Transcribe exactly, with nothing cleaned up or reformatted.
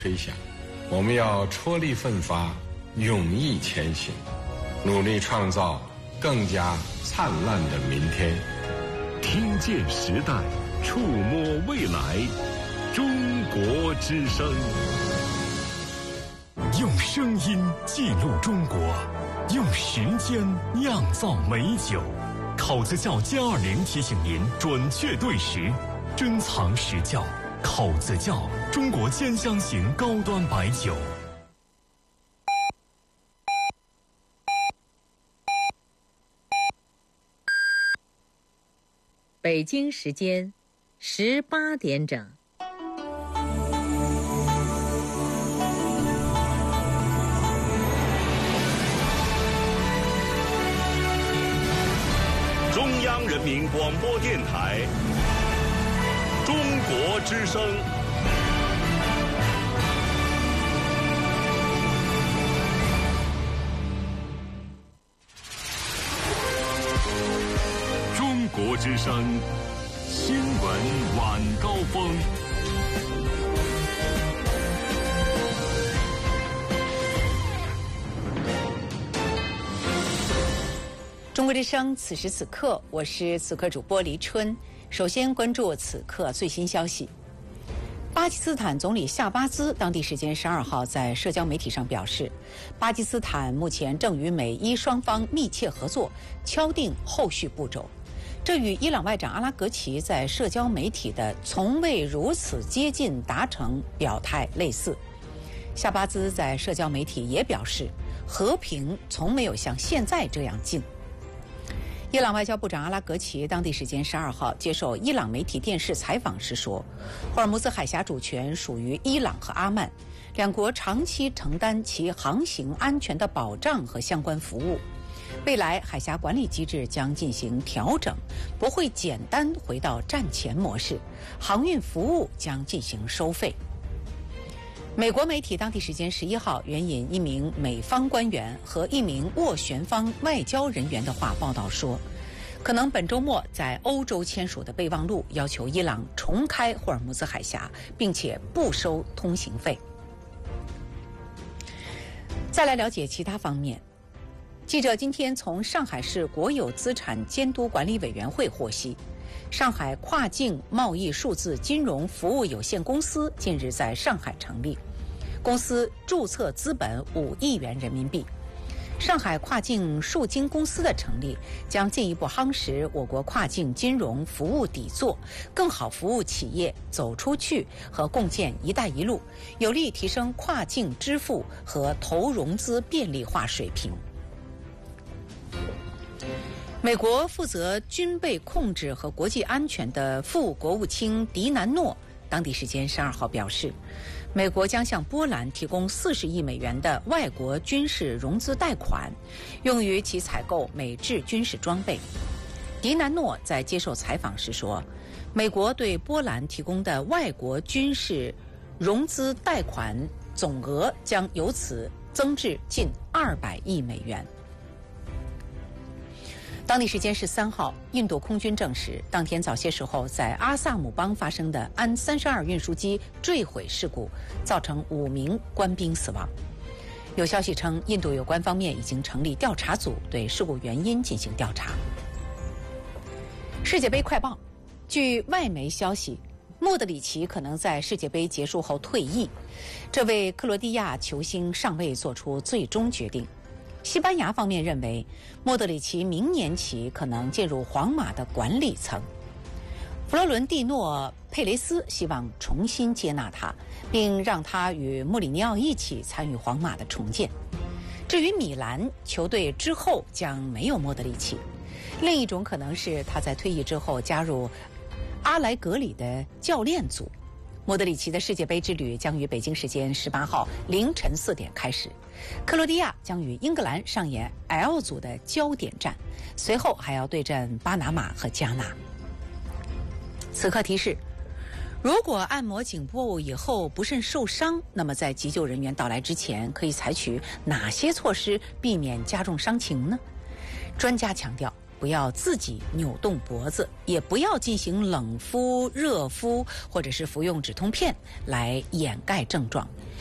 吹响，我们要踔厉奋发，勇毅前行，努力创造更加灿烂的明天。 听见时代，触摸未来，中国之声。用声音记录中国，用时间酿造美酒。口子窖歼二零提醒您准确对时，珍藏实窖。口子窖，中国兼香型高端白酒。 北京时间十八点整。 中央人民广播电台中国之声。中国之声新闻晚高峰。 中国之声，此时此刻，我是此刻主播黎春。首先关注此刻最新消息。巴基斯坦总理夏巴兹当地时间十二号在社交媒体上表示，巴基斯坦目前正与美伊双方密切合作，敲定后续步骤。这与伊朗外长阿拉格齐在社交媒体的从未如此接近达成表态类似。夏巴兹在社交媒体也表示，和平从没有像现在这样近。伊朗外交部长阿拉格齐当地时间十二号接受伊朗媒体电视采访时说，霍尔木兹海峡主权属于伊朗和阿曼，两国长期承担其航行安全的保障和相关服务。未来海峡管理机制将进行调整，不会简单回到战前模式，航运服务将进行收费。美国媒体当地时间十一号援引一名美方官员和一名斡旋方外交人员的话报道说，可能本周末在欧洲签署的备忘录要求伊朗重开霍尔木兹海峡，并且不收通行费。再来了解其他方面。记者今天从上海市国有资产监督管理委员会获悉，上海跨境贸易数字金融服务有限公司近日在上海成立，公司注册资本五亿元人民币。上海跨境数金公司的成立将进一步夯实我国跨境金融服务底座，更好服务企业走出去和共建“一带一路”，有力提升跨境支付和投融资便利化水平。美国负责军备控制和国际安全的副国务卿迪南诺当地时间十二号表示，美国将向波兰提供四十亿美元的外国军事融资贷款，用于其采购美制军事装备。迪南诺在接受采访时说，美国对波兰提供的外国军事融资贷款总额将由此增至近二百亿美元。当地时间十三号，印度空军证实，当天早些时候在阿萨姆邦发生的安三十二运输机坠毁事故，造成五名官兵死亡。有消息称，印度有关方面已经成立调查组，对事故原因进行调查。世界杯快报，据外媒消息，莫德里奇可能在世界杯结束后退役，这位克罗地亚球星尚未做出最终决定。西班牙方面认为，莫德里奇明年起可能进入皇马的管理层。弗洛伦蒂诺·佩雷斯希望重新接纳他，并让他与穆里尼奥一起参与皇马的重建。至于米兰球队之后将没有莫德里奇，另一种可能是他在退役之后加入阿莱格里的教练组。莫德里奇的世界杯之旅将于北京时间十八号凌晨四点开始，克罗地亚将与英格兰上演 L 组的焦点战，随后还要对阵巴拿马和加纳。此刻提示，如果按摩颈部以后不慎受伤，那么在急救人员到来之前，可以采取哪些措施避免加重伤情呢？专家强调， 不要自己扭动脖子，也不要进行冷敷、热敷，或者是服用止痛片来掩盖症状。